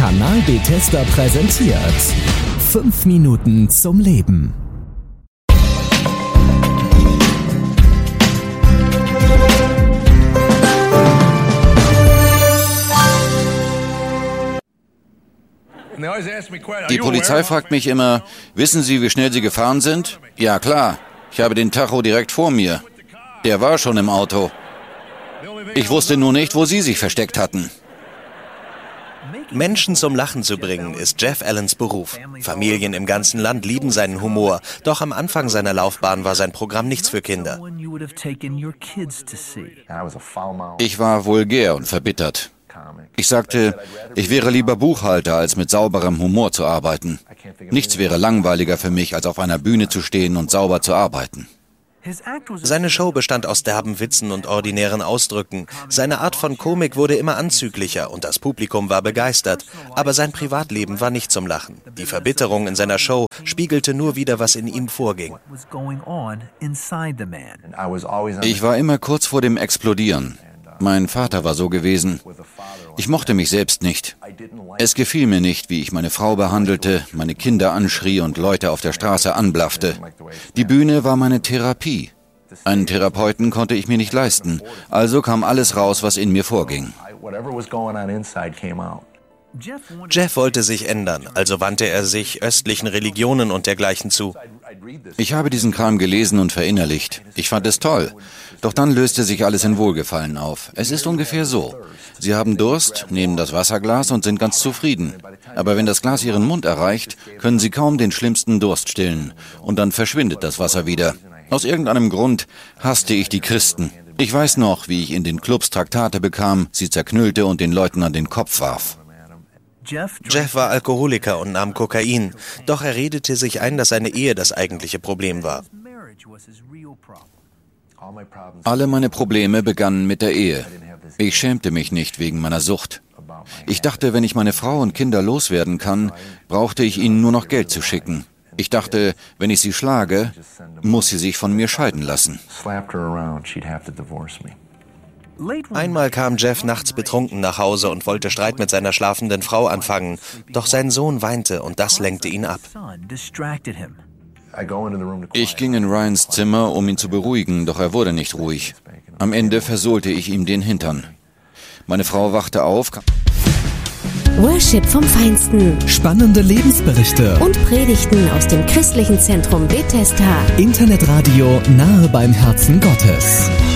Kanal Bethesda präsentiert 5 Minuten zum Leben. Die Polizei fragt mich immer, wissen Sie, wie schnell Sie gefahren sind? Ja, klar. Ich habe den Tacho direkt vor mir. Der war schon im Auto. Ich wusste nur nicht, wo Sie sich versteckt hatten. Menschen zum Lachen zu bringen, ist Jeff Allens Beruf. Familien im ganzen Land lieben seinen Humor. Doch am Anfang seiner Laufbahn war sein Programm nichts für Kinder. Ich war vulgär und verbittert. Ich sagte, ich wäre lieber Buchhalter, als mit sauberem Humor zu arbeiten. Nichts wäre langweiliger für mich, als auf einer Bühne zu stehen und sauber zu arbeiten. Seine Show bestand aus derben Witzen und ordinären Ausdrücken. Seine Art von Komik wurde immer anzüglicher und das Publikum war begeistert. Aber sein Privatleben war nicht zum Lachen. Die Verbitterung in seiner Show spiegelte nur wider, was in ihm vorging. Ich war immer kurz vor dem Explodieren. Mein Vater war so gewesen. Ich mochte mich selbst nicht. Es gefiel mir nicht, wie ich meine Frau behandelte, meine Kinder anschrie und Leute auf der Straße anblaffte. Die Bühne war meine Therapie. Einen Therapeuten konnte ich mir nicht leisten, also kam alles raus, was in mir vorging. Jeff wollte sich ändern, also wandte er sich östlichen Religionen und dergleichen zu. Ich habe diesen Kram gelesen und verinnerlicht. Ich fand es toll. Doch dann löste sich alles in Wohlgefallen auf. Es ist ungefähr so. Sie haben Durst, nehmen das Wasserglas und sind ganz zufrieden. Aber wenn das Glas Ihren Mund erreicht, können Sie kaum den schlimmsten Durst stillen. Und dann verschwindet das Wasser wieder. Aus irgendeinem Grund hasste ich die Christen. Ich weiß noch, wie ich in den Clubs Traktate bekam, sie zerknüllte und den Leuten an den Kopf warf. Jeff war Alkoholiker und nahm Kokain. Doch er redete sich ein, dass seine Ehe das eigentliche Problem war. Alle meine Probleme begannen mit der Ehe. Ich schämte mich nicht wegen meiner Sucht. Ich dachte, wenn ich meine Frau und Kinder loswerden kann, brauchte ich ihnen nur noch Geld zu schicken. Ich dachte, wenn ich sie schlage, muss sie sich von mir scheiden lassen. Einmal kam Jeff nachts betrunken nach Hause und wollte Streit mit seiner schlafenden Frau anfangen. Doch sein Sohn weinte und das lenkte ihn ab. Ich ging in Ryans Zimmer, um ihn zu beruhigen, doch er wurde nicht ruhig. Am Ende versohlte ich ihm den Hintern. Meine Frau wachte auf. Worship vom Feinsten. Spannende Lebensberichte Und Predigten aus dem christlichen Zentrum Bethesda. Internetradio nahe beim Herzen Gottes.